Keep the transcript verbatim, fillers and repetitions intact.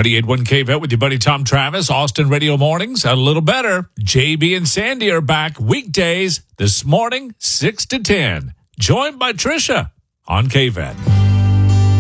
ninety-eight point one K V E T with your buddy Tom Travis. Austin Radio Mornings, a little better. J B and Sandy are back weekdays this morning, six to ten. Joined by Trisha on K V E T.